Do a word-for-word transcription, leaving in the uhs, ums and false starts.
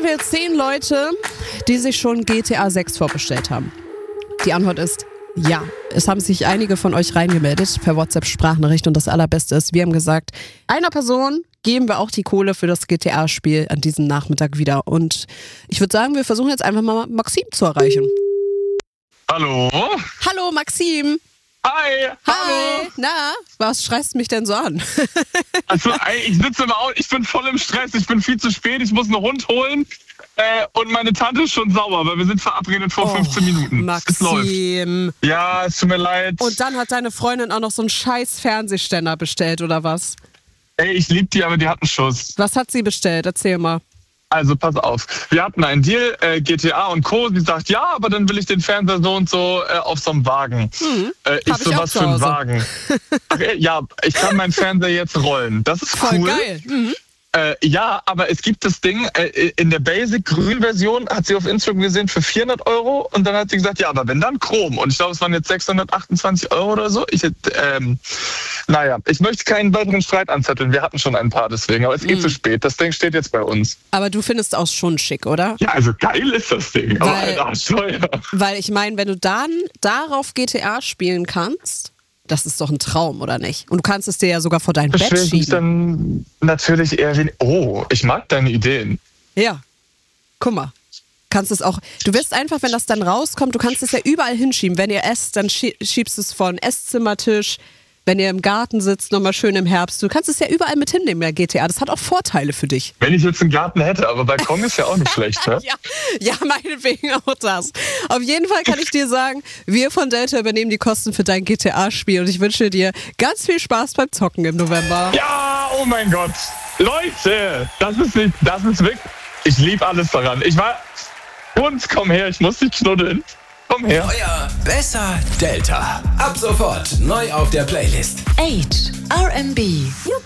wir zehn Leute, die sich schon G T A sechs vorbestellt haben? Die Antwort ist ja. Es haben sich einige von euch reingemeldet per WhatsApp-Sprachnachricht und das Allerbeste ist, wir haben gesagt, einer Person geben wir auch die Kohle für das G T A-Spiel an diesem Nachmittag wieder. Und ich würde sagen, wir versuchen jetzt einfach mal Maxim zu erreichen. Hallo? Hallo Maxim. Hi. Hi. Hallo. Na, was schreist mich denn so an? Also, ey, ich sitze im Auto, ich bin voll im Stress, ich bin viel zu spät, ich muss einen Hund holen äh, und meine Tante ist schon sauer, weil wir sind verabredet vor Oh, fünfzehn Minuten. Maxim. Es läuft. Ja, es tut mir leid. Und dann hat deine Freundin auch noch so einen scheiß Fernsehständer bestellt, oder was? Ey, ich lieb die, aber die hat einen Schuss. Was hat sie bestellt? Erzähl mal. Also pass auf, wir hatten einen Deal, äh, G T A und Co. Sie sagt, ja, aber dann will ich den Fernseher so und so äh, auf so einem Wagen. Mhm. Äh, ich Hab so, ich auch was zu für ein Hause. Wagen? Ach, äh, ja, ich kann meinen Fernseher jetzt rollen. Das ist Voll cool. geil. Mhm. Äh, ja, aber es gibt das Ding, äh, in der Basic-Grün-Version hat sie auf Instagram gesehen für vierhundert Euro und dann hat sie gesagt, ja, aber wenn dann Chrom. Und ich glaube, es waren jetzt sechshundertachtundzwanzig Euro oder so. Ich, ähm, naja, ich möchte keinen weiteren Streit anzetteln. Wir hatten schon ein paar deswegen, aber es ist eh Mhm. zu spät. Das Ding steht jetzt bei uns. Aber du findest auch schon schick, oder? Ja, also geil ist das Ding, aber Weil- halt arschteuer. Weil ich meine, wenn du dann darauf G T A spielen kannst, das ist doch ein Traum, oder nicht? Und du kannst es dir ja sogar vor dein Bett Beschwere ich mich schieben. dann natürlich eher wenig. Oh, ich mag deine Ideen. Ja. Guck mal. Kannst es auch, du wirst einfach, wenn das dann rauskommt, du kannst es ja überall hinschieben. Wenn ihr esst, dann schie- schiebst du es vor den Esszimmertisch. Wenn ihr im Garten sitzt, nochmal schön im Herbst. Du kannst es ja überall mit hinnehmen, der G T A. Das hat auch Vorteile für dich. Wenn ich jetzt einen Garten hätte, aber Balkon ist ja auch nicht schlecht, ne? Ja, ja, meinetwegen auch das. Auf jeden Fall kann ich dir sagen, wir von Delta übernehmen die Kosten für dein G T A-Spiel und ich wünsche dir ganz viel Spaß beim Zocken im November. Ja, oh mein Gott. Leute, das ist nicht, das ist wirklich, ich liebe alles daran. Ich war, Hund, komm her, ich muss dich knuddeln. Komm her. Euer Besser Delta. Ab sofort neu auf der Playlist. Age, R and B, U